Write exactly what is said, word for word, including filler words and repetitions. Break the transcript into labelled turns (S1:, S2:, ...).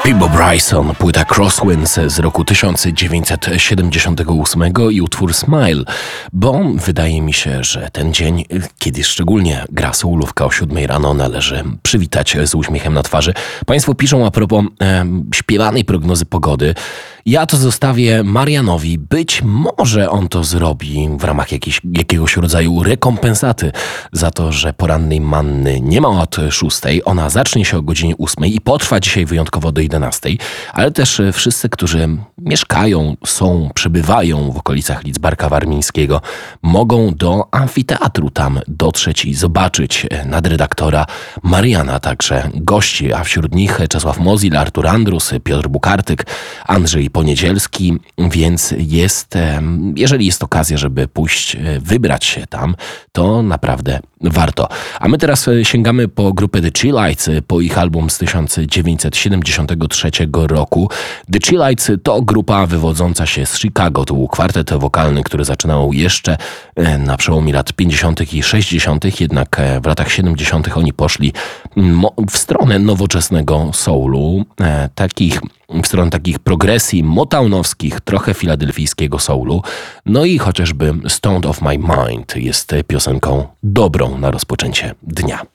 S1: Peabo Bryson, płyta Crosswinds z roku tysiąc dziewięćset siedemdziesiątego ósmego i utwór Smile, bo wydaje mi się, że ten dzień, kiedy szczególnie gra soulówka o siódmej rano, należy przywitać z uśmiechem na twarzy. Państwo piszą a propos e, śpiewanej prognozy pogody. Ja to zostawię Marianowi. Być może on to zrobi w ramach jakiejś, jakiegoś rodzaju rekompensaty za to, że porannej manny nie ma od szóstej. Ona zacznie się o godzinie ósmej i potrwa dzisiaj wyjątkowo do jedenastej, ale też wszyscy, którzy mieszkają, są, przebywają w okolicach Lidzbarka Warmińskiego, mogą do amfiteatru tam dotrzeć i zobaczyć nadredaktora Mariana, także gości, a wśród nich Czesław Mozil, Artur Andrus, Piotr Bukartyk, Andrzej Poniedzielski, więc jest, jeżeli jest okazja, żeby pójść, wybrać się tam, to naprawdę warto. A my teraz sięgamy po grupę The Chillites, po ich album z tysiąc dziewięćset siedemdziesiątego trzeciego roku. The Chillites to grupa wywodząca się z Chicago. To był kwartet wokalny, który zaczynał jeszcze na przełomie lat pięćdziesiątych i sześćdziesiątych, jednak w latach siedemdziesiątych oni poszli w stronę nowoczesnego soulu, takich w stronę takich progresji motownowskich, trochę filadelfijskiego soulu. No i chociażby Stoned Off My Mind jest piosenką dobrą na rozpoczęcie dnia.